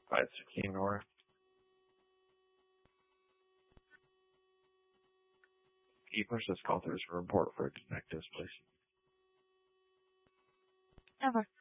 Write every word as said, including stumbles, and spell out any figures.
five sixteen north. Can you push this call through to report for detectives, please? Over.